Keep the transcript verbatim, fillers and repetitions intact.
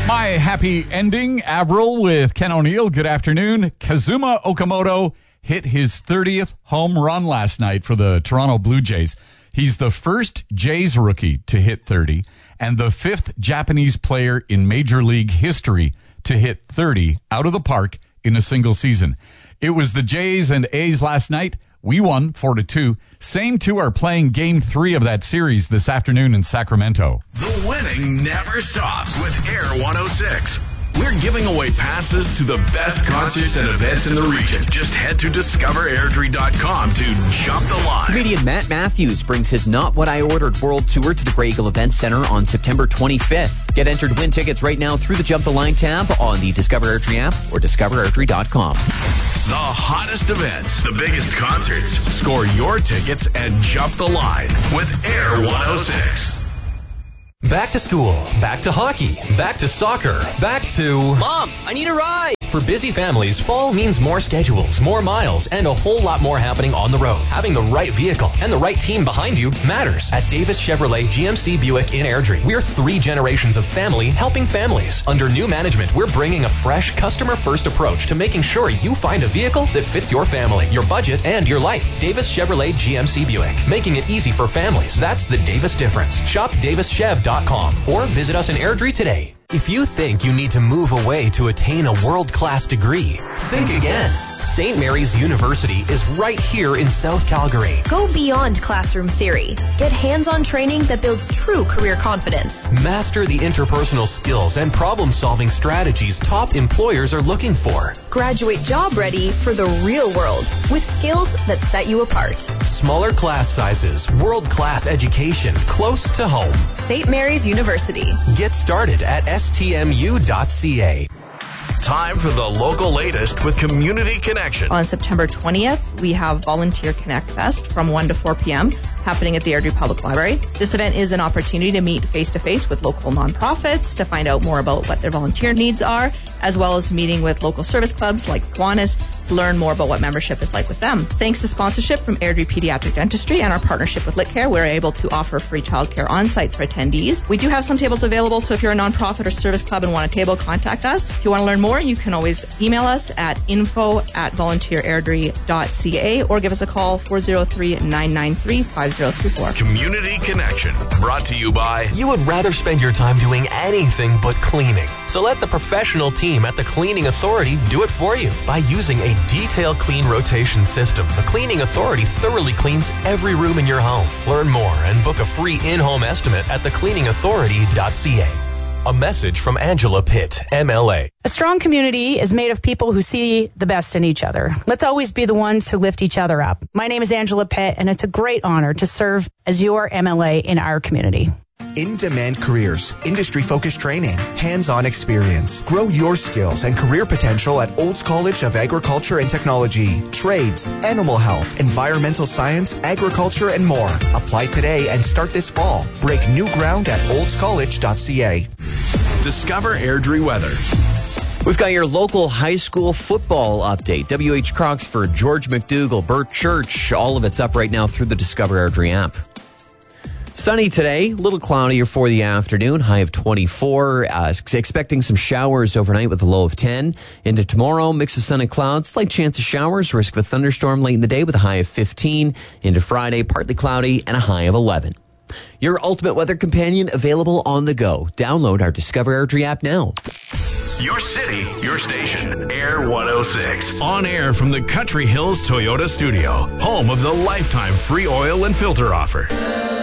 My happy ending, Avril with Ken O'Neill. Good afternoon. Kazuma Okamoto hit his thirtieth home run last night for the Toronto Blue Jays. He's the first Jays rookie to hit thirty and the fifth Japanese player in Major League history to hit thirty out of the park in a single season. It was the Jays and A's last night. We won four to two. Same two are playing game three of that series this afternoon in Sacramento. The winning never stops with Air one oh six. We're giving away passes to the best concerts and events in the region. Just head to discover airdrie dot com to jump the line. Comedian Matt Matthews brings his Not What I Ordered World Tour to the Grey Eagle Event Center on September twenty-fifth. Get entered to win tickets right now through the Jump the Line tab on the Discover Airdrie app or discover airdrie dot com. The hottest events, the biggest concerts. Score your tickets and jump the line with Air one oh six. Back to school, back to hockey, back to soccer, back to... Mom, I need a ride! For busy families, fall means more schedules, more miles, and a whole lot more happening on the road. Having the right vehicle and the right team behind you matters. At Davis Chevrolet G M C Buick in Airdrie, we're three generations of family helping families. Under new management, we're bringing a fresh, customer-first approach to making sure you find a vehicle that fits your family, your budget, and your life. Davis Chevrolet G M C Buick, making it easy for families. That's the Davis difference. Shop davis chev dot com or visit us in Airdrie today. If you think you need to move away to attain a world-class degree, think again. Saint Mary's University is right here in South Calgary. Go beyond classroom theory. Get hands-on training that builds true career confidence. Master the interpersonal skills and problem-solving strategies top employers are looking for. Graduate job ready for the real world with skills that set you apart. Smaller class sizes, world-class education, close to home. Saint Mary's University. Get started at s t m u dot c a. Time for the local latest with Community Connection. On September twentieth, we have Volunteer Connect Fest from one to four p.m. happening at the Airdrie Public Library. This event is an opportunity to meet face-to-face with local nonprofits to find out more about what their volunteer needs are, as well as meeting with local service clubs like Kiwanis to learn more about what membership is like with them. Thanks to sponsorship from Airdrie Pediatric Dentistry and our partnership with LitCare, we're able to offer free childcare on-site for attendees. We do have some tables available, so if you're a nonprofit or service club and want a table, contact us. If you want to learn more, you can always email us at info at volunteer airdrie dot c a or give us a call four oh three, nine nine three, five oh three four. Community Connection, brought to you by... You would rather spend your time doing anything but cleaning. So let the professional team at the Cleaning Authority do it for you. By using a detailed clean rotation system, the Cleaning Authority thoroughly cleans every room in your home. Learn more and book a free in-home estimate at the cleaning authority dot c a. A message from Angela Pitt, M L A. A strong community is made of people who see the best in each other. Let's always be the ones who lift each other up. My name is Angela Pitt, and it's a great honor to serve as your M L A in our community. In-demand careers, industry-focused training, hands-on experience. Grow your skills and career potential at Olds College of Agriculture and Technology. Trades, animal health, environmental science, agriculture, and more. Apply today and start this fall. Break new ground at olds college dot c a. Discover Airdrie weather. We've got your local high school football update. W H Croxford, George McDougall, Burt Church, all of it's up right now through the Discover Airdrie app. Sunny today, a little cloudier for the afternoon, high of twenty-four. Uh, expecting some showers overnight with a low of ten. Into tomorrow, mix of sun and clouds, slight chance of showers, risk of a thunderstorm late in the day with a high of fifteen. Into Friday, partly cloudy and a high of eleven. Your ultimate weather companion available on the go. Download our Discover Airdrie app now. Your city, your station, Air one oh six. On air from the Country Hills Toyota Studio, home of the lifetime free oil and filter offer.